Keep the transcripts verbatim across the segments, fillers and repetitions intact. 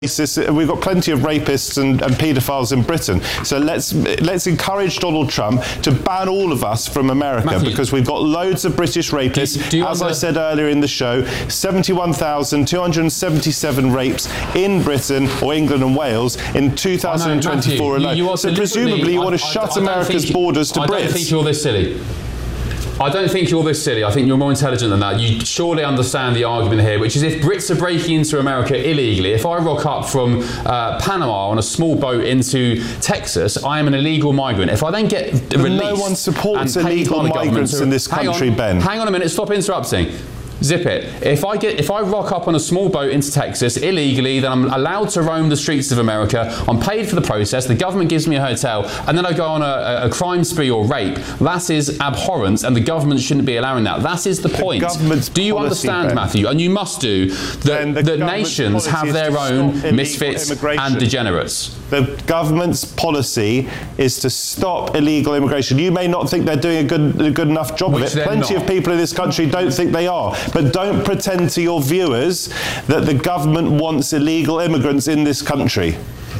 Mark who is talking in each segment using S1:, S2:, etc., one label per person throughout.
S1: We've got plenty of rapists and, and paedophiles in Britain. So let's let's encourage Donald Trump to ban all of us from America,
S2: Matthew,
S1: because we've got loads of British rapists.
S2: Do, do
S1: As
S2: under-
S1: I said earlier in the show, seventy-one thousand two hundred seventy-seven rapes in Britain or England and Wales in two thousand twenty-four
S2: oh, no,
S1: alone.
S2: you, you
S1: so presumably you want to
S2: I,
S1: shut
S2: I, I
S1: America's
S2: think,
S1: borders to
S2: I
S1: Brits.
S2: I don't think you're this silly. I don't think you're this silly. I think you're more intelligent than that. You surely understand the argument here, which is if Brits are breaking into America illegally, if I rock up from uh, Panama on a small boat into Texas, I am an illegal migrant. If I then get released...
S1: No one supports illegal
S2: to,
S1: migrants in this country,
S2: hang on,
S1: Ben.
S2: Hang on a minute, stop interrupting. Zip it. If I get, if I rock up on a small boat into Texas illegally, then I'm allowed to roam the streets of America. I'm paid for the process. The government gives me a hotel, and then I go on a, a crime spree or rape. That is abhorrent, and the government shouldn't be allowing that. That is the point.
S1: The
S2: do you
S1: policy,
S2: understand,
S1: Ben.
S2: Matthew? And you must do that.
S1: the
S2: That nations have their own misfits and degenerates.
S1: The government's policy is to stop illegal immigration. You may not think they're doing a good, a good enough job
S2: Which
S1: of it. Plenty
S2: not.
S1: of people in this country don't think they are. But don't pretend to your viewers that the government wants illegal immigrants in this country.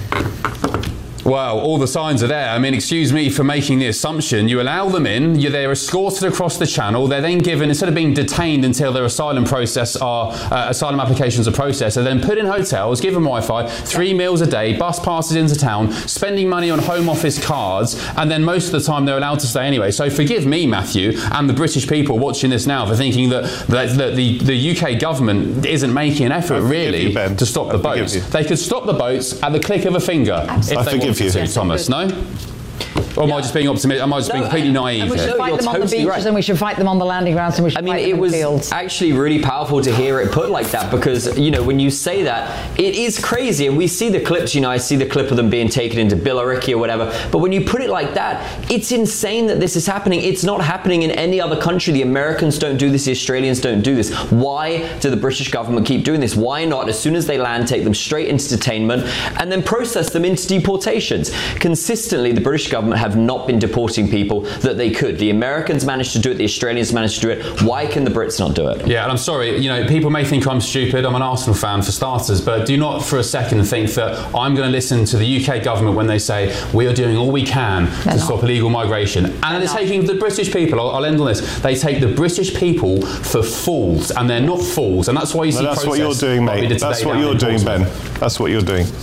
S2: Well, all the signs are there. I mean, excuse me for making the assumption. You allow them in, you, they're escorted across the channel, they're then given, instead of being detained until their asylum process are, uh, asylum applications are processed, they're then put in hotels, given Wi-Fi, three meals a day, bus passes into town, spending money on Home Office cards, and then most of the time they're allowed to stay anyway. So forgive me, Matthew, and the British people watching this now for thinking that, that, that the, the U K government isn't making an effort, really,
S1: you, Ben.
S2: to stop
S1: I
S2: the boats.
S1: you.
S2: They could stop the boats at the click of a finger.
S1: Absolutely.
S2: If
S1: I
S2: they
S1: forgive you.
S2: To, Thomas, no? Or am yeah. I just being optimistic? Am I just
S3: no,
S2: being completely naive?
S3: And we should
S2: here?
S3: fight
S4: no,
S3: them on
S4: totally
S3: the beaches
S4: right.
S3: and we should fight them on the landing grounds and we should
S4: I mean,
S3: fight
S4: it
S3: them
S4: was
S3: in fields.
S4: actually really powerful to hear it put like that, because, you know, when you say that, it is crazy. And we see the clips, you know, I see the clip of them being taken into Billericay or whatever. But when you put it like that, it's insane that this is happening. It's not happening in any other country. The Americans don't do this. The Australians don't do this. Why do the British government keep doing this? Why not, as soon as they land, take them straight into detainment and then process them into deportations? Consistently, the British government have not been deporting people that they could. The Americans managed to do it, the Australians managed to do it. Why can the Brits not do it?
S2: Yeah, and I'm sorry, you know, people may think I'm stupid. I'm an Arsenal fan for starters, but do not for a second think that I'm going to listen to the U K government when they say we are doing all we can
S3: They're
S2: to
S3: not.
S2: stop illegal migration. And they're, they're taking the British people, I'll, I'll end on this, they take the British people for fools, and they're not fools, and that's why you
S1: No,
S2: see
S1: that's what you're doing, mate. That's what you're doing, Ben. That's what you're doing.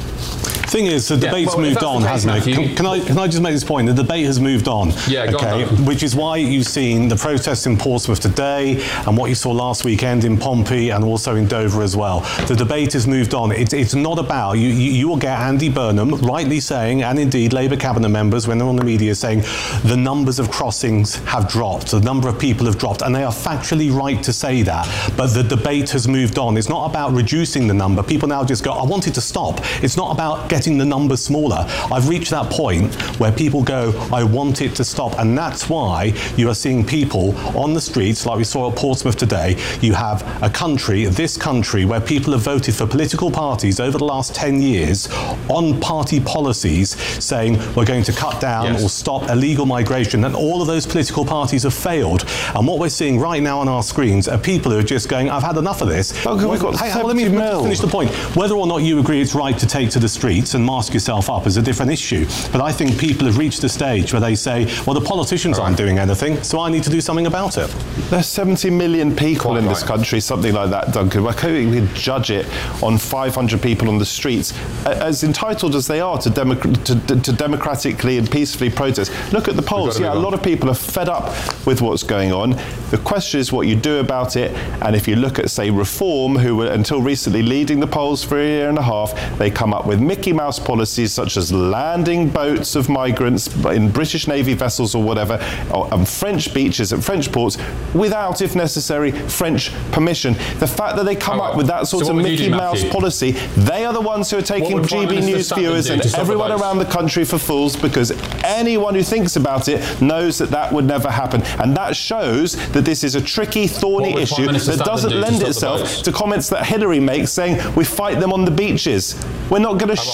S5: Thing is, the debate's
S2: yeah, well,
S5: moved on,
S2: case,
S5: hasn't
S2: Matthew,
S5: it? Can, can I can I just make this point? The debate has moved on.
S2: Yeah, go
S5: okay,
S2: on.
S5: which is why you've seen the protests in Portsmouth today, and what you saw last weekend in Pompey, and also in Dover as well. The debate has moved on. It's it's not about you. You, you will get Andy Burnham rightly saying, and indeed Labour cabinet members when they're on the media saying, the numbers of crossings have dropped, the number of people have dropped, and they are factually right to say that. But the debate has moved on. It's not about reducing the number. People now just go, I want it to stop. It's not about getting the numbers smaller. I've reached that point where people go, I want it to stop, and that's why you are seeing people on the streets like we saw at Portsmouth today. You have a country, this country, where people have voted for political parties over the last ten years on party policies saying we're going to cut down
S2: yes.
S5: or stop illegal migration, and all of those political parties have failed. And what we're seeing right now on our screens are people who are just going, I've had enough of this.
S1: Okay, we've got
S5: hey, let me
S1: mil.
S5: finish the point. Whether or not you agree it's right to take to the streets and mask yourself up is a different issue. But I think people have reached the stage where they say, well, the politicians
S2: right.
S5: aren't doing anything, so I need to do something about it.
S1: There's seventy million people
S2: Quite
S1: in
S2: right.
S1: this country, something like that, Duncan. We're hoping we can judge it on five hundred people on the streets, as entitled as they are to, democ- to, to democratically and peacefully protest. Look at the polls. Yeah, a lot of people are fed up with what's going on. The question is what you do about it. And if you look at, say, Reform, who were until recently leading the polls for a year and a half, they come up with Mickey Mouse policies such as landing boats of migrants in British Navy vessels or whatever, or, on French beaches at French ports, without, if necessary, French permission. The fact that they come
S2: oh,
S1: up with that sort
S2: so
S1: of Mickey
S2: do,
S1: Mouse
S2: Matthew?
S1: policy, they are the ones who are taking
S2: would Prime
S1: G B
S2: Minister
S1: News
S2: Sutton
S1: viewers
S2: do
S1: and
S2: to stop the
S1: everyone
S2: boats?
S1: around the country for fools, because anyone who thinks about it knows that that would never happen. And that shows that this is a tricky, thorny
S2: What would Prime
S1: issue
S2: Minister
S1: that
S2: Sutton
S1: doesn't
S2: do to
S1: lend
S2: stop the
S1: itself
S2: boats?
S1: to comments that Hillary makes saying we fight them on the beaches. We're not going to shoot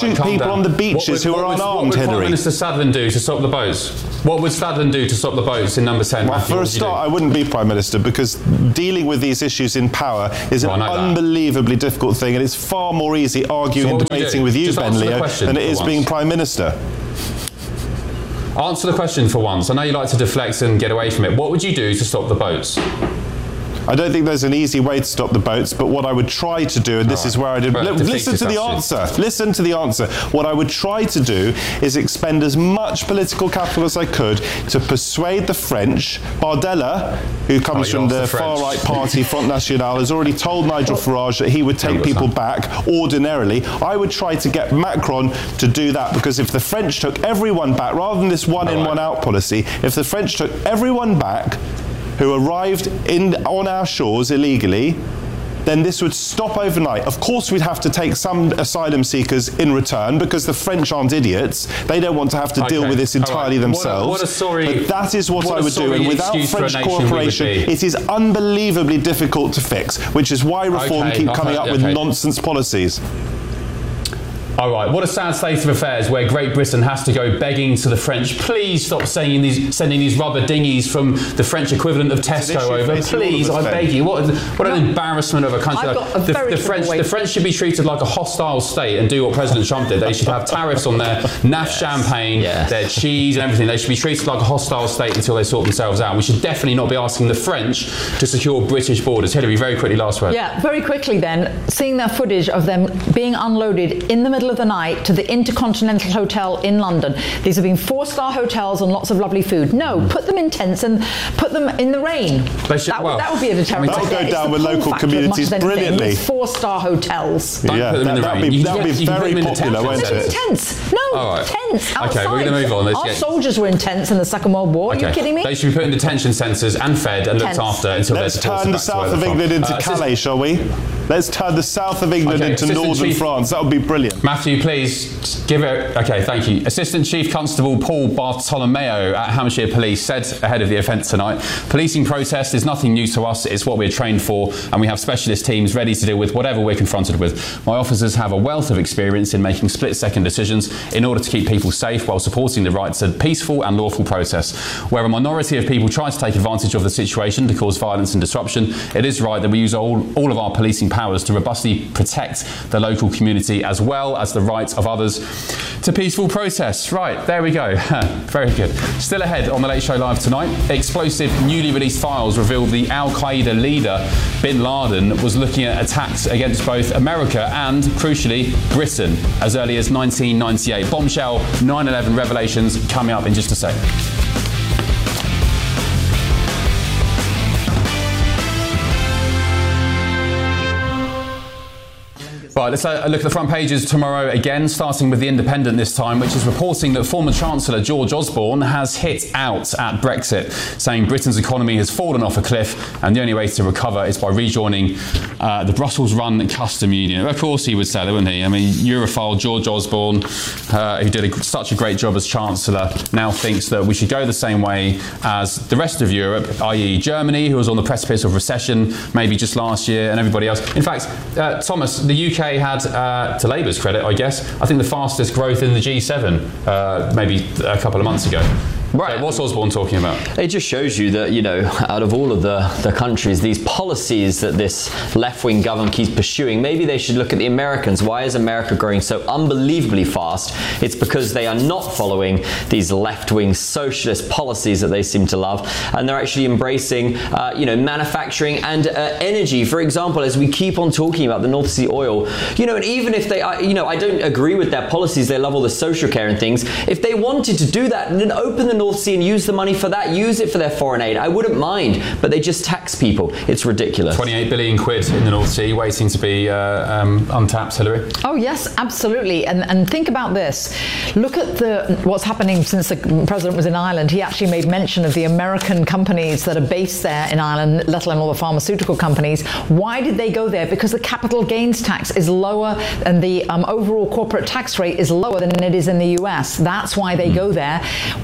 S1: shoot
S2: calm
S1: people
S2: down.
S1: on the beaches
S2: What would-
S1: who are
S2: what would-
S1: unarmed,
S2: What would Prime
S1: Hillary.
S2: Minister Stadlen do to stop the boats? What would Stadlen do to stop the boats in number ten?
S1: Well,
S2: Matthew?
S1: for
S2: What
S1: a
S2: would you do?
S1: start, I wouldn't be Prime Minister because dealing with these issues in power is
S2: Well, I
S1: an
S2: know that.
S1: unbelievably difficult thing, and it's far more easy arguing
S2: So
S1: and
S2: what would you
S1: debating
S2: do?
S1: with you,
S2: Just
S1: Ben
S2: answer the
S1: Leo,
S2: question
S1: than it
S2: for
S1: is being
S2: once.
S1: Prime Minister.
S2: Answer the question for once. I know you like to deflect and get away from it. What would you do to stop the boats?
S1: I don't think there's an easy way to stop the boats, but what I would try to do, and this
S2: All
S1: is
S2: right.
S1: where I did.
S2: Well,
S1: li-
S2: defeat
S1: listen to the
S2: yourself,
S1: answer. Listen to the answer. What I would try to do is expend as much political capital as I could to persuade the French. Bardella, who comes
S2: you
S1: from
S2: asked
S1: the,
S2: the French.
S1: far-right party Front National, has already told Nigel Farage that he would take
S2: Remember
S1: people
S2: that.
S1: back ordinarily. I would try to get Macron to do that, because if the French took everyone back, rather than this one-in,
S2: All right.
S1: one-out policy, if the French took everyone back who arrived in on our shores illegally, then this would stop overnight. Of course, we'd have to take some asylum seekers in return, because the French aren't idiots. They don't want to have to deal
S2: Okay.
S1: with this
S2: All
S1: entirely
S2: right. What a-
S1: themselves.
S2: what a sorry-
S1: but that is what,
S2: what
S1: I
S2: a
S1: would do.
S2: sorry
S1: And without
S2: excuse for a
S1: French
S2: nation we would
S1: cooperation,
S2: be.
S1: it is unbelievably difficult to fix, which is why reform
S2: Okay,
S1: keep
S2: I've
S1: coming
S2: heard-
S1: up with
S2: okay.
S1: nonsense policies.
S2: All right, what a sad state of affairs where Great Britain has to go begging to the French, please stop sending these, sending these rubber dinghies from the French equivalent of
S1: an
S2: Tesco
S1: issue
S2: over.
S1: facing all of
S2: Please,
S1: us,
S2: I
S1: Ben.
S2: beg you. What, what an
S3: No.
S2: embarrassment of a country.
S3: I've got a
S2: the,
S3: very
S2: the
S3: simple
S2: French,
S3: way-
S2: the French should be treated like a hostile state and do what President Trump did. They should have tariffs on their naff champagne,
S4: yes.
S2: their cheese and everything. They should be treated like a hostile state until they sort themselves out. We should definitely not be asking the French to secure British borders. Hillary, very quickly, last word.
S3: Yeah, very quickly then, seeing that footage of them being unloaded in the middle of the night to the Intercontinental Hotel in London. These have been four-star hotels and lots of lovely food. No, put them in tents and put them in the rain.
S2: They should-
S3: that,
S2: well,
S3: that would be a deterrent.
S1: That would go
S3: It's
S1: down
S3: the
S1: with
S3: pull
S1: local
S3: factor as much
S1: communities
S3: as anything.
S1: brilliantly.
S3: These four-star hotels.
S2: Don't
S1: Yeah,
S2: put them in
S1: that-
S2: the
S1: that'd
S2: rain.
S1: be-
S2: You
S1: that'd
S2: can-
S1: be
S2: you can put
S1: very
S2: them in the
S1: popular,
S2: tents.
S1: won't
S3: Put them
S1: it?
S3: in tents. No,
S2: All right.
S3: tents outside.
S2: Okay, we're gonna move on. Let's
S3: Our
S2: get-
S3: soldiers were in tents in the Second World War. Are you kidding me?
S2: They should be put in detention centres and fed and looked
S3: Tents.
S2: after until
S1: Let's
S2: they're deported
S1: turn the
S2: back to where
S1: south of
S2: they're from.
S1: England into
S2: Uh,
S1: Calais, shall we? Let's turn the south of England
S2: Okay,
S1: into
S2: Assistant
S1: northern
S2: Chief-
S1: France. That would be brilliant.
S2: Matthew, please give it. Okay, thank you. Assistant Chief Constable Paul Bartolomeo at Hampshire Police said ahead of the event tonight, policing protest is nothing new to us. It's what we're trained for, and we have specialist teams ready to deal with whatever we're confronted with. My officers have a wealth of experience in making split-second decisions in order to keep people safe while supporting the right to peaceful and lawful protest. Where a minority of people try to take advantage of the situation to cause violence and disruption, it is right that we use all, all of our policing powers to robustly protect the local community as well as the rights of others to peaceful protests. Right, there we go. Very good. Still ahead on the Late Show Live tonight, explosive newly released files revealed the Al-Qaeda leader Bin Laden was looking at attacks against both America and, crucially, Britain as early as nineteen ninety-eight. Bombshell nine eleven revelations coming up in just a sec. Right, let's uh, look at the front pages tomorrow again, starting with The Independent this time, which is reporting that former Chancellor George Osborne has hit out at Brexit, saying Britain's economy has fallen off a cliff and the only way to recover is by rejoining uh, the Brussels-run custom union. Of course he would say that, wouldn't he? I mean, Europhile George Osborne, uh, who did a, such a great job as Chancellor, now thinks that we should go the same way as the rest of Europe, that is. Germany, who was on the precipice of recession maybe just last year, and everybody else. In fact, uh, Thomas, the U K had, uh, to Labour's credit, I guess, I think the fastest growth in the G seven uh, maybe a couple of months ago.
S4: Right.
S2: So what's Osborne talking about?
S4: It just shows you that, you know, out of all of the, the countries, these policies that this left-wing government keeps pursuing, maybe they should look at the Americans. Why is America growing so unbelievably fast? It's because they are not following these left-wing socialist policies that they seem to love, and they're actually embracing, uh, you know, manufacturing and uh, energy. For example, as we keep on talking about the North Sea oil, you know, and even if they, are, you know, I don't agree with their policies, they love all the social care and things. If they wanted to do that, then open the North Sea and use the money for that, use it for their foreign aid. I wouldn't mind, but they just tax people. It's ridiculous.
S2: twenty-eight billion quid in the North Sea waiting to be uh, um, untapped, Hillary.
S3: Oh yes, absolutely. And and think about this. Look at the what's happening since the president was in Ireland. He actually made mention of the American companies that are based there in Ireland, let alone all the pharmaceutical companies. Why did they go there? Because the capital gains tax is lower and the um, overall corporate tax rate is lower than it is in the U S. That's why they mm. go there. Well, the more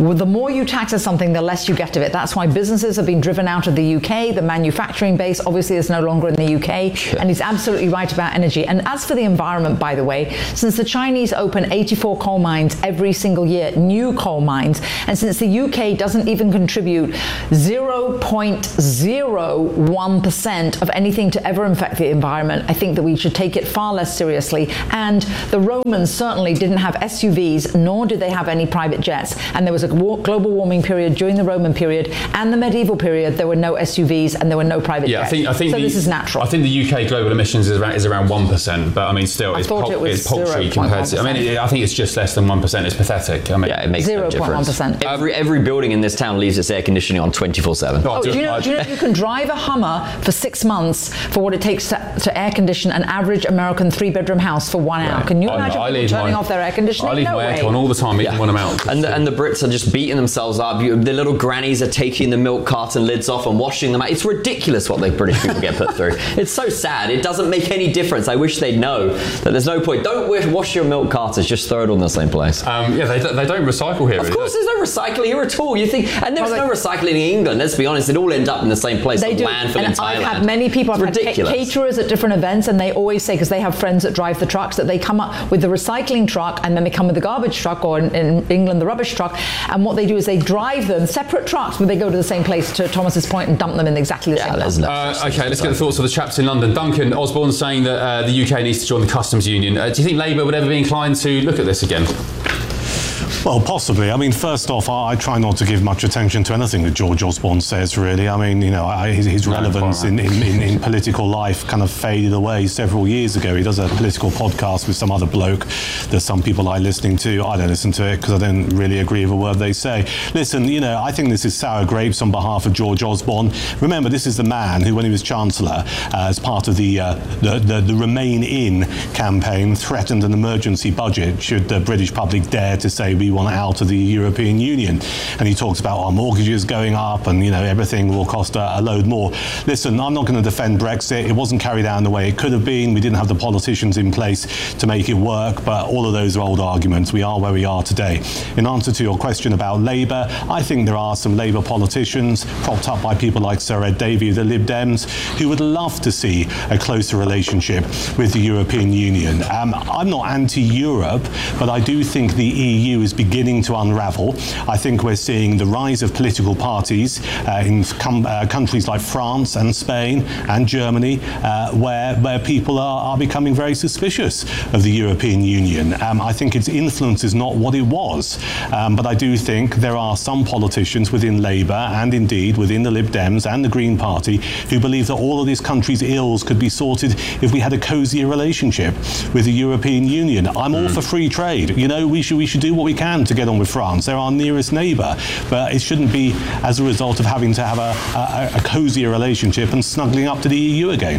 S3: more you tax something, the less you get of it. That's why businesses have been driven out of the U K. The manufacturing base obviously is no longer in the U K. Sure. And he's absolutely right about energy. And as for the environment, by the way, since the Chinese open eighty-four coal mines every single year, new coal mines, and since the U K doesn't even contribute zero point zero one percent of anything to ever affect the environment, I think that we should take it far less seriously. And the Romans certainly didn't have S U Vs, nor did they have any private jets. And there was a global warming period during the Roman period and the medieval period. There were no S U Vs and there were no private
S2: yeah,
S3: jets.
S2: I think, I think
S3: so
S2: the,
S3: this is natural.
S2: I think the U K global emissions is around, is around one percent, but I mean, still,
S3: I
S2: it's,
S3: thought
S2: pul-
S3: it was
S2: it's paltry compared to. I mean, it, I think it's just less than one percent. It's pathetic. I mean,
S4: yeah, it makes no difference.
S3: zero point one percent.
S4: Every every building in this town leaves its air conditioning on twenty-four seven.
S3: Oh, do you know? Do you know you can drive a Hummer for six months for what it takes to, to air condition an average American three-bedroom house for one hour? Can you
S2: I,
S3: imagine
S2: I
S3: people
S2: leave
S3: turning
S2: my,
S3: off their air conditioning?
S2: I leave
S3: no
S2: my
S3: way.
S2: aircon all the time, even
S4: Yeah.
S2: when I'm out.
S4: And the, and the Brits are just beating themselves up. You, the little grannies are taking the milk carton lids off and washing them out. It's ridiculous what the British people get put through. It's so sad. It doesn't make any difference. I wish they'd know that there's no point. Don't wash your milk cartons. Just throw it all in the same place.
S2: Um, yeah, they, they don't recycle here.
S4: Of course, there's no recycling here at all. You think, and there's no recycling in England. Let's be honest. It all end up in the same place.
S3: They
S4: the
S3: do.
S4: landfill
S3: And
S4: in Thailand.
S3: I've had many people, I've
S4: it's
S3: had
S4: ridiculous.
S3: ca- caterers at different events, and they always say, because they have friends that drive the trucks, that they come up with the recycling truck and then they come with the garbage truck, or in, in England, the rubbish truck. And what they do is they drive them separate trucks, but they go to the same place, to Thomas's point, and dump them in exactly the
S4: Yeah,
S3: same
S4: there's
S3: place.
S4: no.
S2: Uh, okay, let's get the thoughts of the chaps in London. Duncan Osborne saying that uh, the U K needs to join the customs union. Uh, do you think Labour would ever be inclined to look at this again?
S5: Well, possibly. I mean, first off, I, I try not to give much attention to anything that George Osborne says, really. I mean, you know, I, his, his
S2: No,
S5: relevance in, in, in, in political life kind of faded away several years ago. He does a political podcast with some other bloke that some people are listening to. I don't listen to it because I don't really agree with a word they say. Listen, you know, I think this is sour grapes on behalf of George Osborne. Remember, this is the man who, when he was Chancellor, uh, as part of the, uh, the, the, the Remain In campaign, threatened an emergency budget should the British public dare to say we want out of the European Union. And he talks about our mortgages going up and, you know, everything will cost a, a load more. Listen, I'm not going to defend Brexit. It wasn't carried out in the way it could have been. We didn't have the politicians in place to make it work, but all of those are old arguments. We are where we are today. In answer to your question about Labour, I think there are some Labour politicians propped up by people like Sir Ed Davey of the Lib Dems who would love to see a closer relationship with the European Union. Um, I'm not anti-Europe, but I do think the E U is beginning to unravel. I think we're seeing the rise of political parties uh, in com- uh, countries like France and Spain and Germany, uh, where where people are, are becoming very suspicious of the European Union. Um, I think its influence is not what it was, um, but I do think there are some politicians within Labour and indeed within the Lib Dems and the Green Party who believe that all of this country's ills could be sorted if we had a cosier relationship with the European Union. I'm all for free trade. You know, we should we should do what we can to get on with France. They're our nearest neighbour, but it shouldn't be as a result of having to have a, a, a cosier relationship and snuggling up to the E U again.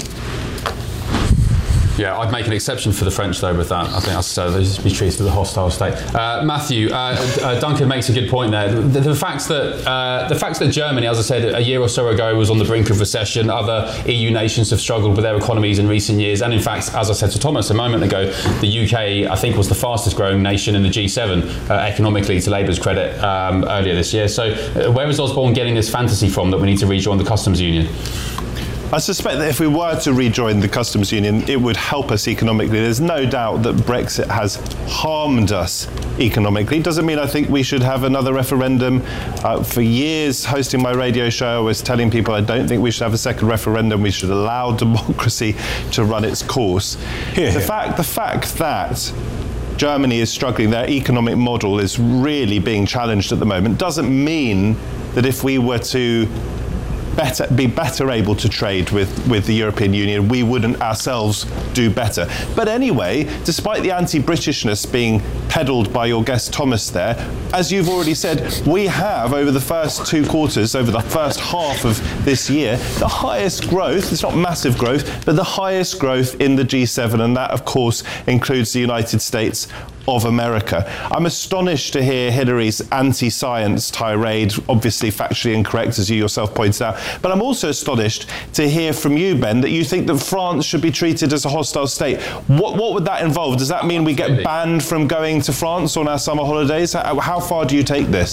S2: Yeah, I'd make an exception for the French, though, with that. I think that's uh, they should be treated as a hostile state. Uh, Matthew, uh, uh, Duncan makes a good point there. The, the fact that uh, the fact that Germany, as I said a year or so ago, was on the brink of recession. Other E U nations have struggled with their economies in recent years, and in fact, as I said to Thomas a moment ago, the U K, I think, was the fastest-growing nation in the G seven uh, economically, to Labour's credit, um, earlier this year. So, uh, where is Osborne getting this fantasy from that we need to rejoin the customs union?
S1: I suspect that if we were to rejoin the customs union, it would help us economically. There's no doubt that Brexit has harmed us economically. Doesn't mean I think we should have another referendum. Uh, for years, hosting my radio show, I was telling people I don't think we should have a second referendum. We should allow democracy to run its course.
S5: Here,
S1: the
S5: here.
S1: fact, the fact that Germany is struggling, their economic model is really being challenged at the moment, doesn't mean that if we were to Better, be better able to trade with, with the European Union, we wouldn't ourselves do better. But anyway, despite the anti-Britishness being peddled by your guest Thomas there, as you've already said, we have, over the first two quarters, over the first half of this year, the highest growth, it's not massive growth, but the highest growth in the G seven, and that, of course, includes the United States of America. I'm astonished to hear Hillary's anti-science tirade, obviously factually incorrect, as you yourself pointed out, but I'm also astonished to hear from you, Ben, that you think that France should be treated as a hostile state. What, what would that involve? Does that mean we get banned from going to France on our summer holidays? How, how far do you take this?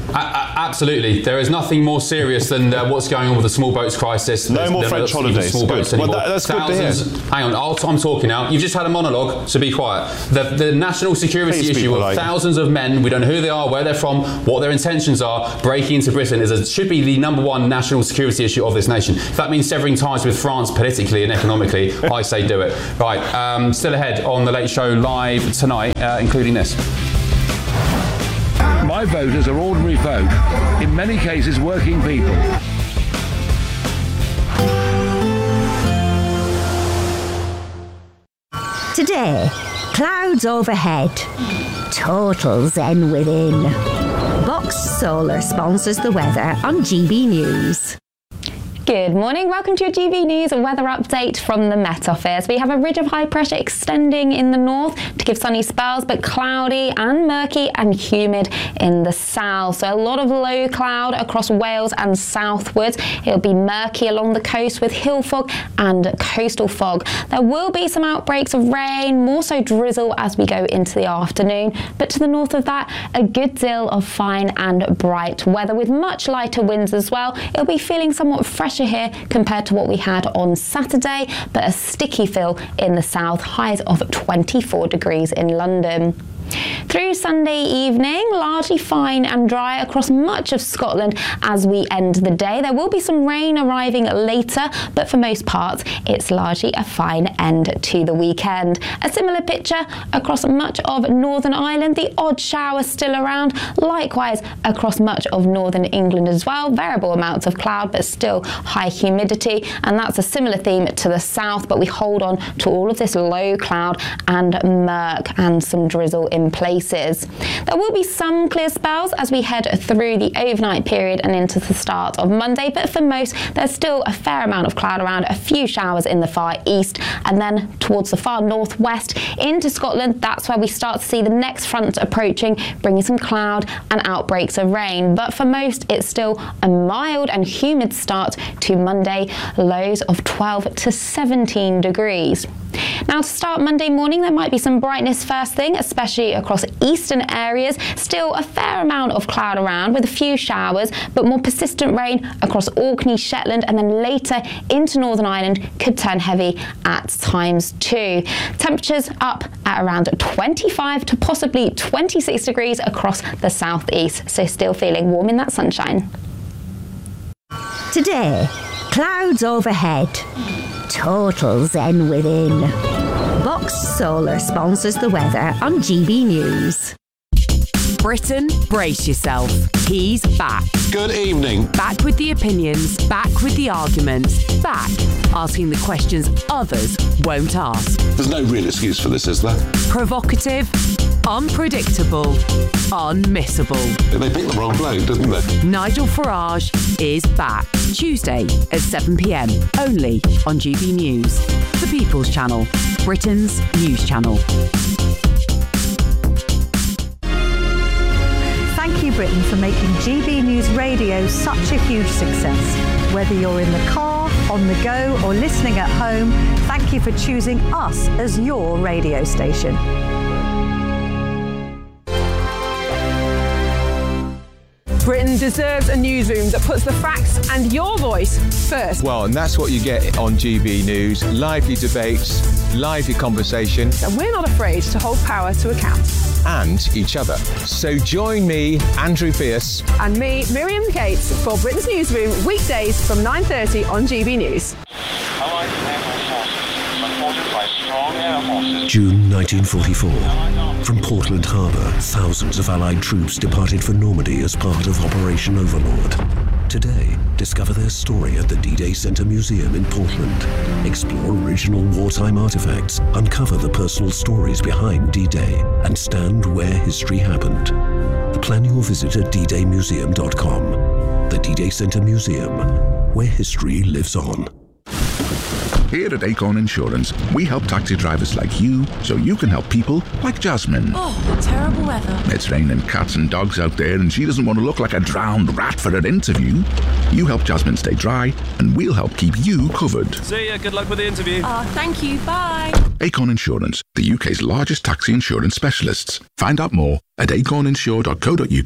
S2: A- a- absolutely. There is nothing more serious than uh, what's going on with the small boats crisis.
S1: No
S2: There's,
S1: more
S2: there
S1: French
S2: not even
S1: holidays.
S2: Small boats
S1: Good. Well,
S2: anymore.
S1: that- that's good to hear.
S2: Thousands- Hang on, I'll, I'm talking now. You've just had a monologue, so be quiet. The, the national security
S1: Please be
S2: issue of
S1: polite.
S2: thousands of men, we don't know who they are, where they're from, what their intentions are, breaking into Britain is a, should be the number one national security issue of this nation. If that means severing ties with France politically and economically, I say do it. Right, um, still ahead on The Late Show live tonight, uh, including this.
S6: My voters are ordinary folk, in many cases working people.
S7: Today, clouds overhead, total zen within. Box Solar sponsors the weather on G B News.
S8: Good morning, welcome to your G B News weather update from the Met Office. We have a ridge of high pressure extending in the north to give sunny spells, but cloudy and murky and humid in the south. So a lot of low cloud across Wales and southwards. It'll be murky along the coast with hill fog and coastal fog. There will be some outbreaks of rain, more so drizzle as we go into the afternoon. But to the north of that, a good deal of fine and bright weather with much lighter winds as well. It'll be feeling somewhat fresh here compared to what we had on Saturday, but a sticky feel in the south, highs of twenty-four degrees in London. Through Sunday evening, largely fine and dry across much of Scotland as we end the day. There will be some rain arriving later, but for most parts, it's largely a fine end to the weekend. A similar picture across much of Northern Ireland, the odd shower still around. Likewise, across much of Northern England as well. Variable amounts of cloud, but still high humidity. And that's a similar theme to the south, but we hold on to all of this low cloud and murk and some drizzle in places. There will be some clear spells as we head through the overnight period and into the start of Monday, but for most there's still a fair amount of cloud around, a few showers in the far east, and then towards the far northwest into Scotland. That's where we start to see the next front approaching, bringing some cloud and outbreaks of rain. But for most it's still a mild and humid start to Monday, lows of twelve to seventeen degrees. Now to start Monday morning, there might be some brightness first thing, especially across eastern areas. Still a fair amount of cloud around with a few showers, but more persistent rain across Orkney, Shetland, and then later into Northern Ireland could turn heavy at times too. Temperatures up at around twenty-five to possibly twenty-six degrees across the southeast, so still feeling warm in that sunshine.
S7: Today, clouds overhead, total zen within. Box Solar sponsors the weather on G B News.
S9: Britain, brace yourself. He's back.
S10: Good evening.
S9: Back with the opinions, back with the arguments, back asking the questions others won't ask.
S10: There's no real excuse for this, is there?
S9: Provocative, unpredictable, unmissable.
S10: They picked the wrong bloke, didn't they?
S9: Nigel Farage is back. Tuesday at seven p m, only on G B News. The People's Channel, Britain's news channel.
S11: Thank you, Britain, for making G B News Radio such a huge success. Whether you're in the car, on the go, or listening at home, thank you for choosing us as your radio station.
S12: Britain deserves a newsroom that puts the facts and your voice first.
S13: Well, and that's what you get on G B News. Lively debates, lively conversation.
S12: And we're not afraid to hold power to account.
S13: And each other. So join me, Andrew Pierce.
S12: And me, Miriam Cates, for Britain's Newsroom, weekdays from nine thirty on G B News.
S14: June nineteen forty-four. From Portland Harbour, thousands of Allied troops departed for Normandy as part of Operation Overlord. Today, discover their story at the D-Day Centre Museum in Portland. Explore original wartime artefacts, uncover the personal stories behind D-Day, and stand where history happened. Plan your visit at d day museum dot com. The D-Day Centre Museum, where history lives on.
S15: Here at Acorn Insurance, we help taxi drivers like you so you can help people like Jasmine.
S16: Oh, terrible weather.
S15: It's raining cats and dogs out there and she doesn't want to look like a drowned rat for her interview. You help Jasmine stay dry and we'll help keep you covered.
S17: See ya, good luck with the interview.
S16: Oh, thank you, bye.
S15: Acorn Insurance, the U K's largest taxi insurance specialists. Find out more at acorn insure dot co dot U K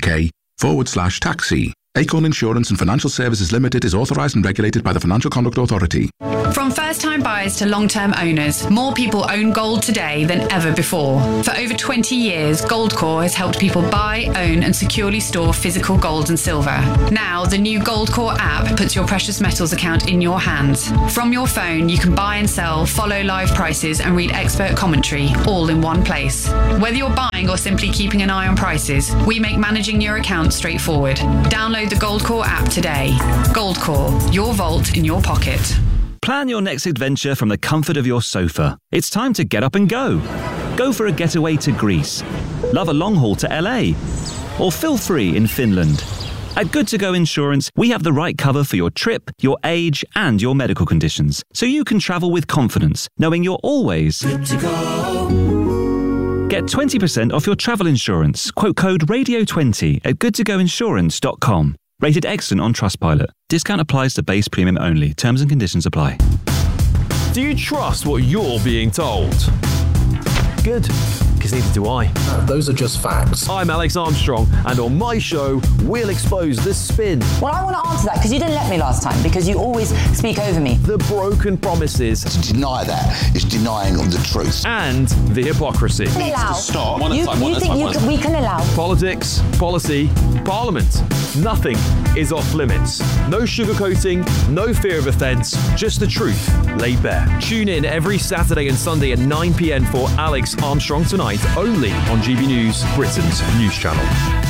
S15: forward slash taxi. Acorn Insurance and Financial Services Limited is authorised and regulated by the Financial Conduct Authority.
S17: From first-time buyers to long-term owners, more people own gold today than ever before. For over twenty years, Goldcore has helped people buy, own and securely store physical gold and silver. Now, the new Goldcore app puts your precious metals account in your hands. From your phone, you can buy and sell, follow live prices and read expert commentary, all in one place. Whether you're buying or simply keeping an eye on prices, we make managing your account straightforward. Download the Goldcore app today. Goldcore, your vault in your pocket.
S18: Plan your next adventure from the comfort of your sofa. It's time to get up and go. Go for a getaway to Greece. Love a long haul to L A. Or feel free in Finland. At Good To Go Insurance, we have the right cover for your trip, your age, and your medical conditions, so you can travel with confidence, knowing you're always good to go. Get twenty percent off your travel insurance. Quote code radio twenty at good to go insurance dot com. Rated excellent on Trustpilot. Discount applies to base premium only. Terms and conditions apply.
S19: Do you trust what you're being told? Good, because neither do I.
S20: Uh, those are just facts.
S19: I'm Alex Armstrong, and on my show, we'll expose the spin.
S21: Well, I want to answer that, because you didn't let me last time, because you always speak over me.
S19: The broken promises.
S22: To deny that is denying the truth.
S19: And the hypocrisy.
S21: Allow.
S19: Stop.
S21: One you, time, you think you can, we can allow?
S19: Politics, policy, parliament. Nothing is off limits. No sugarcoating, no fear of offence, just the truth laid bare. Tune in every Saturday and Sunday at nine p.m. for Alex Armstrong Tonight, only on G B News, Britain's news channel.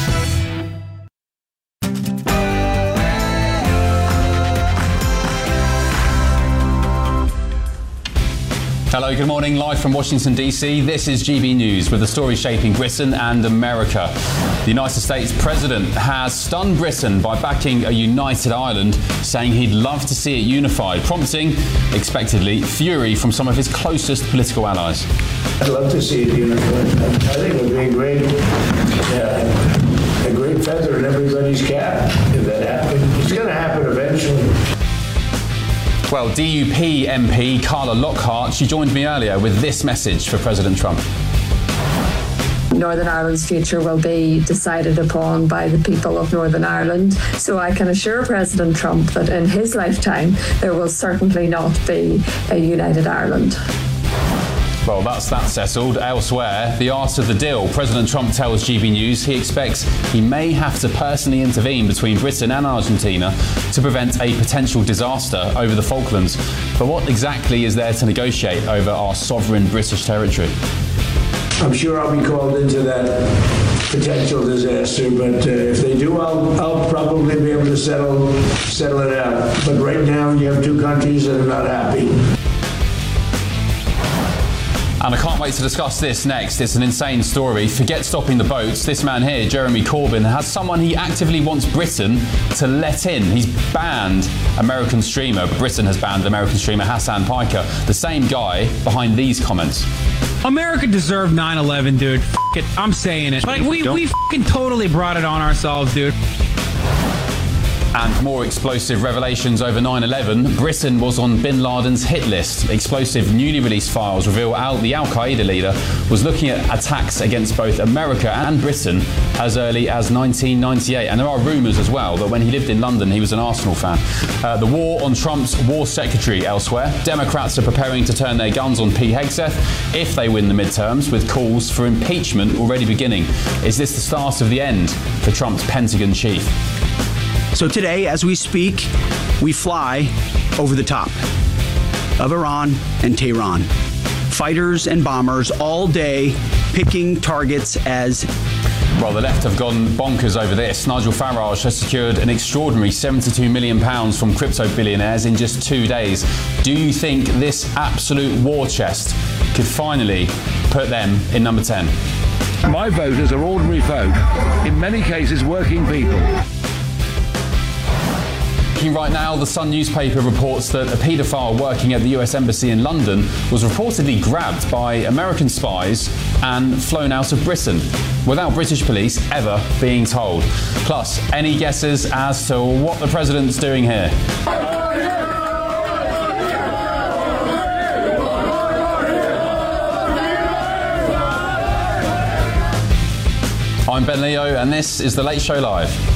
S2: Hello, good morning. Live from Washington, D C, this is G B News with the story shaping Britain and America. The United States President has stunned Britain by backing a united Ireland, saying he'd love to see it unified, prompting, expectedly, fury from some of his closest political allies.
S23: I'd love to see it unified. I think it would be a great, uh, a great feather in everybody's cap if that happened. It's going to happen eventually.
S2: Well, D U P M P Carla Lockhart, she joined me earlier with this message for President Trump.
S24: Northern Ireland's future will be decided upon by the people of Northern Ireland. So I can assure President Trump that in his lifetime, there will certainly not be a united Ireland.
S2: Well, that's that settled. Elsewhere, the art of the deal. President Trump tells G B News he expects he may have to personally intervene between Britain and Argentina to prevent a potential disaster over the Falklands. But what exactly is there to negotiate over our sovereign British territory?
S23: I'm sure I'll be called into that potential disaster, but uh, if they do, I'll, I'll probably be able to settle, settle it out. But right now, you have two countries that are not happy.
S2: And I can't wait to discuss this next. It's an insane story. Forget stopping the boats. This man here, Jeremy Corbyn, has someone he actively wants Britain to let in. He's banned American streamer. Britain has banned American streamer Hassan Piker, the same guy behind these comments.
S25: America deserved nine eleven, dude. F*** it. I'm saying it. Like, we, we f***ing totally brought it on ourselves, dude.
S2: And more explosive revelations over nine eleven. Britain was on bin Laden's hit list. Explosive newly released files reveal Al, the Al-Qaeda leader was looking at attacks against both America and Britain as early as nineteen ninety-eight. And there are rumours as well that when he lived in London, he was an Arsenal fan. Uh, the war on Trump's war secretary elsewhere. Democrats are preparing to turn their guns on Pete Hegseth if they win the midterms, with calls for impeachment already beginning. Is this the start of the end for Trump's Pentagon chief?
S26: So today, as we speak, we fly over the top of Iran and Tehran. Fighters and bombers all day picking targets as...
S2: Well, the left have gone bonkers over this. Nigel Farage has secured an extraordinary seventy-two million pounds from crypto billionaires in just two days. Do you think this absolute war chest could finally put them in number ten?
S6: My voters are ordinary folk, in many cases working people.
S2: Right now, the Sun newspaper reports that a paedophile working at the U S Embassy in London was reportedly grabbed by American spies and flown out of Britain without British police ever being told. Plus, any guesses as to what the president's doing here? I'm I'm Ben Leo, and this is The Late Show Live.